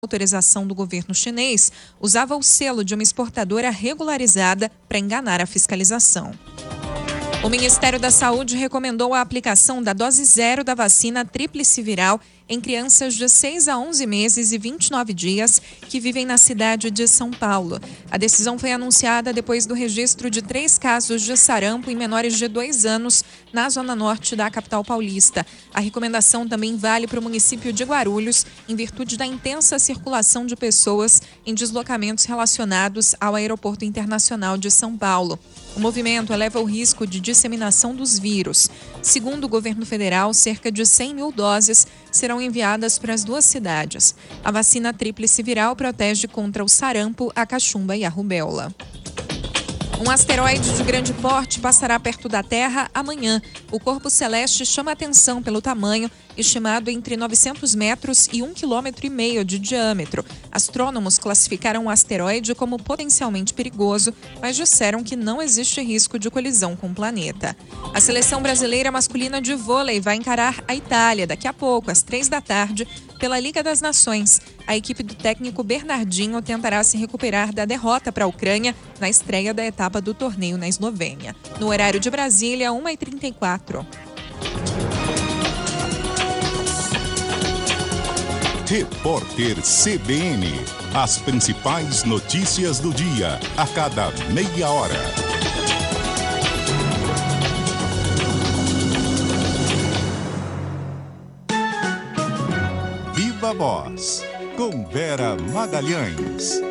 autorização do governo chinês, usava o selo de uma exportadora regularizada para enganar a fiscalização. O Ministério da Saúde recomendou a aplicação da dose zero da vacina tríplice viral em crianças de 6 a 11 meses e 29 dias que vivem na cidade de São Paulo. A decisão foi anunciada depois do registro de 3 casos de sarampo em menores de 2 anos na zona norte da capital paulista. A recomendação também vale para o município de Guarulhos, em virtude da intensa circulação de pessoas em deslocamentos relacionados ao Aeroporto Internacional de São Paulo. O movimento eleva o risco de disseminação dos vírus. Segundo o governo federal, cerca de 100 mil doses serão enviadas para as 2 cidades. A vacina tríplice viral protege contra o sarampo, a cachumba e a rubéola. Um asteroide de grande porte passará perto da Terra amanhã. O corpo celeste chama atenção pelo tamanho, estimado entre 900 metros e 1,5 km de diâmetro. Astrônomos classificaram o asteroide como potencialmente perigoso, mas disseram que não existe risco de colisão com o planeta. A seleção brasileira masculina de vôlei vai encarar a Itália daqui a pouco, às 3 da tarde, pela Liga das Nações. A equipe do técnico Bernardinho tentará se recuperar da derrota para a Ucrânia na estreia da etapa do torneio na Eslovênia. No horário de Brasília, 1h34. Repórter CBN. As principais notícias do dia, a cada meia hora. Viva Voz, com Vera Magalhães.